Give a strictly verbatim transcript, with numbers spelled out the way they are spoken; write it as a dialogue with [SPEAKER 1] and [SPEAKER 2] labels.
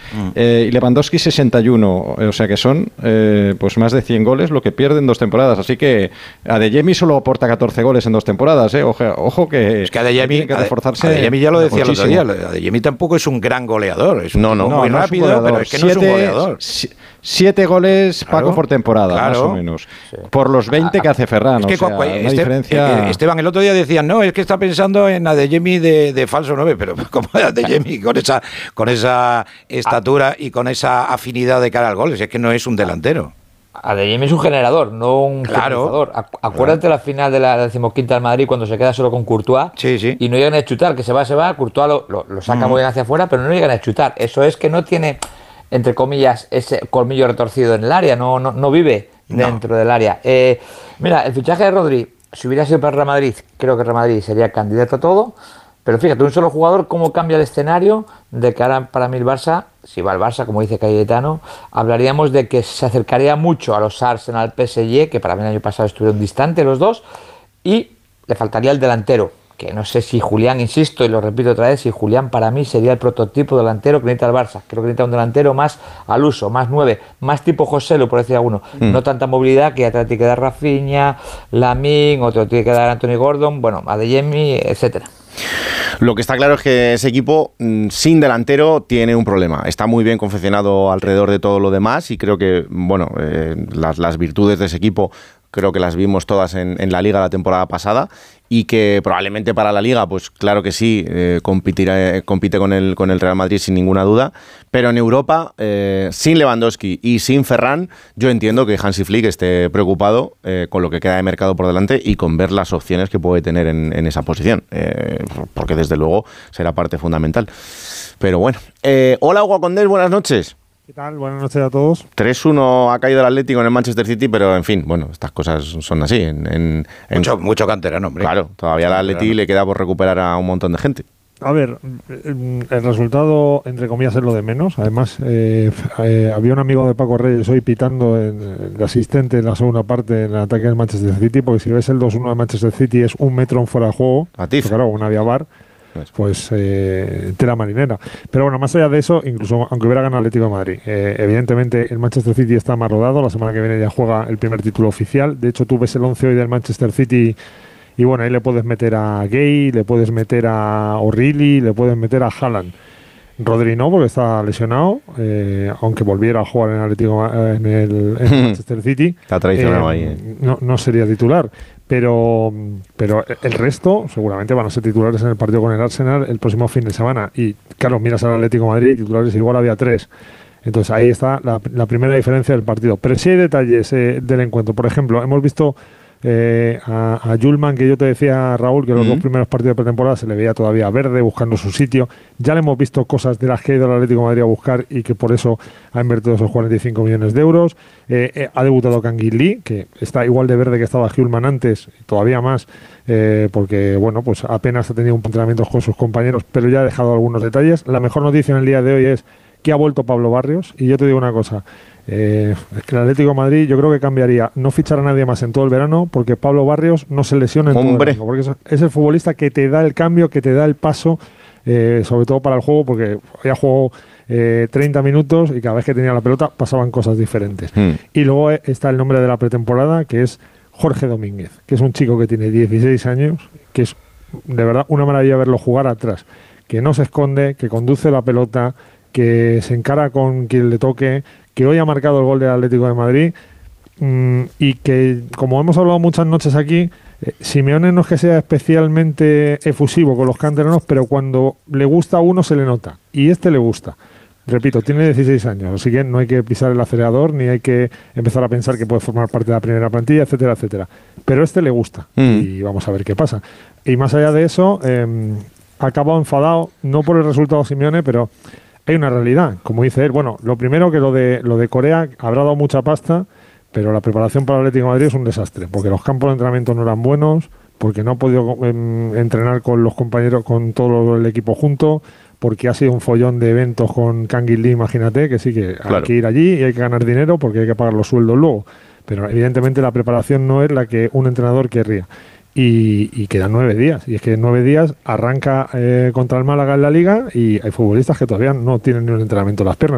[SPEAKER 1] mm. eh, y Lewandowski sesenta y uno, o sea que son eh, pues más de cien goles lo que pierde en dos temporadas, así que Adeyemi solo aporta catorce goles en dos temporadas, eh. ojo, ojo que
[SPEAKER 2] es que Adeyemi,
[SPEAKER 1] que reforzarse.
[SPEAKER 2] Adeyemi ya lo decía muchísimo. El otro día, Adeyemi tampoco es un gran goleador, es un
[SPEAKER 3] no, no,
[SPEAKER 2] no, muy
[SPEAKER 1] no
[SPEAKER 2] rápido,
[SPEAKER 1] es
[SPEAKER 2] pero es que
[SPEAKER 1] siete,
[SPEAKER 2] no es un goleador.
[SPEAKER 1] Si, Siete goles, claro, Paco, por temporada, claro, más o menos. Sí. Por los veinte que hace Ferran.
[SPEAKER 2] Es que
[SPEAKER 1] o sea,
[SPEAKER 2] este,
[SPEAKER 1] una diferencia...
[SPEAKER 2] Esteban, el otro día decían, no, es que está pensando en Adeyemi de, de falso nueve, pero como Adeyemi con esa, con esa estatura y con esa afinidad de cara al gol, es que no es un delantero.
[SPEAKER 4] Adeyemi es un generador, no un
[SPEAKER 2] claro,
[SPEAKER 4] finalizador. Acuérdate claro. la final de la decimoquinta del Madrid cuando se queda solo con Courtois
[SPEAKER 2] sí, sí.
[SPEAKER 4] y no llegan a chutar, que se va, se va, Courtois lo, lo, lo saca mm. muy bien hacia afuera, pero no llegan a chutar. Eso es que no tiene, entre comillas, ese colmillo retorcido en el área, no, no, no vive dentro no. del área. Eh, mira, el fichaje de Rodri, si hubiera sido para el Real Madrid, creo que el Real Madrid sería candidato a todo, pero fíjate, un solo jugador, cómo cambia el escenario de que ahora para mí el Barça, si va el Barça, como dice Cayetano, hablaríamos de que se acercaría mucho a los Arsenal, P S G, que para mí el año pasado estuvieron distantes los dos, y le faltaría el delantero, que no sé si Julián, insisto, y lo repito otra vez, si Julián para mí sería el prototipo delantero que necesita el Barça. Creo que necesita un delantero más al uso, más nueve, más tipo Joselu, por decir alguno. Mm. No tanta movilidad, que ya te tiene que dar Rafinha, Lamine, otro tiene que dar Anthony Gordon, bueno, Adeyemi, etcétera.
[SPEAKER 3] Lo que está claro es que ese equipo sin delantero tiene un problema. Está muy bien confeccionado alrededor de todo lo demás y creo que, bueno, eh, las, las virtudes de ese equipo creo que las vimos todas en, en la Liga la temporada pasada y que probablemente para la Liga, pues claro que sí, eh, competirá, compite con el, con el Real Madrid sin ninguna duda, pero en Europa, eh, sin Lewandowski y sin Ferran, yo entiendo que Hansi Flick esté preocupado eh, con lo que queda de mercado por delante y con ver las opciones que puede tener en, en esa posición, eh, porque desde luego será parte fundamental. Pero bueno, eh, hola Hugo Condés, buenas noches.
[SPEAKER 5] ¿Qué tal? Buenas noches a todos.
[SPEAKER 3] tres uno ha caído el Atlético en el Manchester City, pero en fin, bueno, estas cosas son así. En, en,
[SPEAKER 2] mucho,
[SPEAKER 3] en,
[SPEAKER 2] mucho canterano, hombre.
[SPEAKER 3] Claro, todavía al Atleti le queda por recuperar a un montón de gente.
[SPEAKER 5] A ver, el resultado, entre comillas, es lo de menos. Además, eh, eh, había un amigo de Paco Reyes hoy pitando en, el asistente en la segunda parte en el ataque del Manchester City, porque si ves el dos uno de Manchester City es un metro en fuera de juego.
[SPEAKER 3] A ti.
[SPEAKER 5] Claro, una vía bar. Pues eh, tela marinera. Pero bueno, más allá de eso, incluso aunque hubiera ganado el Atlético de Madrid, eh, evidentemente el Manchester City está más rodado. La semana que viene ya juega el primer título oficial. De hecho, tú ves el once hoy del Manchester City y bueno, ahí le puedes meter a Gay, le puedes meter a O'Reilly, le puedes meter a Haaland. Rodri no, porque está lesionado, eh, aunque volviera a jugar en el Atlético, en el en Manchester City.
[SPEAKER 3] Está traicionado
[SPEAKER 5] eh,
[SPEAKER 3] ahí. Eh.
[SPEAKER 5] No, no sería titular. Pero, pero el resto seguramente van a ser titulares en el partido con el Arsenal el próximo fin de semana. Y claro, miras al Atlético de Madrid, titulares igual había tres. Entonces ahí está la, la primera diferencia del partido. Pero sí hay detalles eh, del encuentro. Por ejemplo, hemos visto eh, a, a Julman, que yo te decía, Raúl, que los uh-huh. dos primeros partidos de pretemporada se le veía todavía verde, buscando su sitio. Ya le hemos visto cosas de las que ha ido el Atlético de Madrid a buscar y que por eso ha invertido esos cuarenta y cinco millones de euros. Eh, eh, ha debutado Kangin Lee, que está igual de verde que estaba Hjulman antes, todavía más, eh, porque bueno, pues apenas ha tenido un entrenamiento con sus compañeros, pero ya ha dejado algunos detalles. La mejor noticia en el día de hoy es que ha vuelto Pablo Barrios, y yo te digo una cosa, eh, el Atlético de Madrid yo creo que cambiaría, no fichar a nadie más en todo el verano, porque Pablo Barrios no se lesiona en
[SPEAKER 3] Hombre.
[SPEAKER 5] todo el verano, porque es, es el futbolista que te da el cambio, que te da el paso, eh, sobre todo para el juego, porque ya jugó Eh, treinta minutos y cada vez que tenía la pelota pasaban cosas diferentes. Mm. Y luego está el nombre de la pretemporada, que es Jorge Domínguez, que es un chico que tiene dieciséis años, que es de verdad una maravilla verlo jugar atrás, que no se esconde, que conduce la pelota, que se encara con quien le toque, que hoy ha marcado el gol del Atlético de Madrid mmm, y que, como hemos hablado muchas noches aquí, Eh, Simeone no es que sea especialmente efusivo con los canteranos, pero cuando le gusta a uno se le nota, y este le gusta. Repito, tiene dieciséis años, así que no hay que pisar el acelerador, ni hay que empezar a pensar que puede formar parte de la primera plantilla, etcétera, etcétera. Pero este le gusta, mm. y vamos a ver qué pasa. Y más allá de eso, eh, ha acabado enfadado, no por el resultado de Simeone, pero hay una realidad, como dice él. Bueno, lo primero que lo de, lo de Corea habrá dado mucha pasta, pero la preparación para el Atlético de Madrid es un desastre, porque los campos de entrenamiento no eran buenos, porque no ha podido eh, entrenar con los compañeros, con todo el equipo junto, porque ha sido un follón de eventos con Kangin Lee, imagínate, que sí que claro. hay que ir allí y hay que ganar dinero porque hay que pagar los sueldos luego, pero evidentemente la preparación no es la que un entrenador querría. Y, y quedan nueve días, y es que en nueve días arranca eh, contra el Málaga en la Liga y hay futbolistas que todavía no tienen ni un entrenamiento en las piernas.